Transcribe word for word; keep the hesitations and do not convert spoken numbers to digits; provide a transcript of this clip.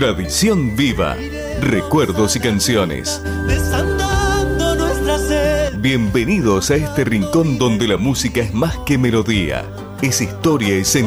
Tradición viva. Recuerdos y canciones. Bienvenidos a este rincón donde la música es más que melodía. Es historia y sentimiento.